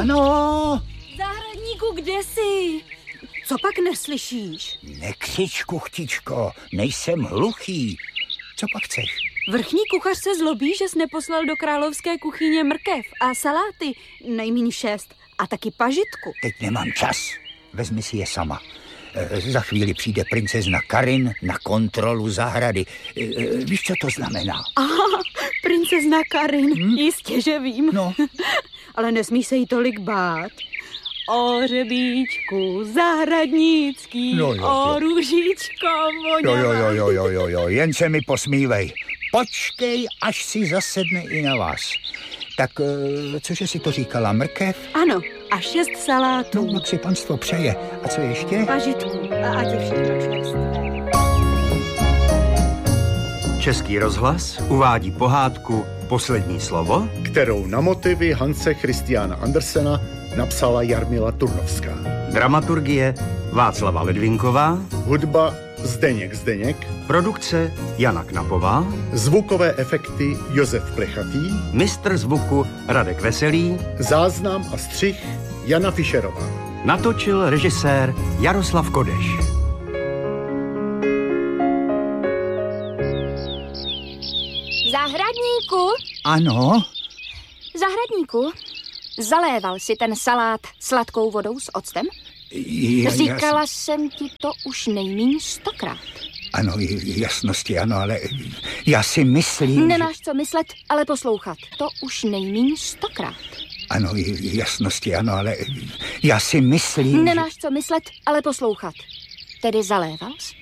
Ano. Zahradníku, kde jsi? Co pak neslyšíš? Nekřič, kuchtičko, nejsem hluchý. Co pak chceš? Vrchní kuchař se zlobí, že jsi neposlal do královské kuchyně mrkev a saláty, nejméně 6, a taky pažitku. Teď nemám čas, vezmi si je sama. Za chvíli přijde princezna Karin na kontrolu zahrady. Víš, co to znamená? Aha, princezna Karin, jistě, že vím. No. Ale nesmíš se jí tolik bát. O řebíčku zahradnický, No jo. o růžičko voňavá. Jo, jen se mi posmívej. Počkej, až si zasedne i na vás. Tak, cože si to říkala, mrkev? Ano, a 6 salátů. No, jak si panstvo přeje. A co ještě? Pažitku a ať je všechno čerstvé. Český rozhlas uvádí pohádku Poslední slovo, kterou na motivy Hanse Christiana Andersena napsala Jarmila Turnovská. dramaturgie Václava Ledvinková, Hudba Zdeněk, produkce Jana Knapová, zvukové efekty Josef Plechatý, mistr zvuku Radek Veselý, záznam a střih Jana Fischerová. natočil režisér Jaroslav Kodeš. Zahradníku, Ano. zahradníku, zaléval si ten salát sladkou vodou s octem? Říkala jsem ti to už nejmíň 100krát. Ano, jasnosti, ano, ale já si myslím... Nemáš co myslet, ale poslouchat. To už nejmíň 100krát. Ano, jasnosti, ano, ale já si myslím... Nemáš co myslet, ale poslouchat. Tedy zaléval jsi?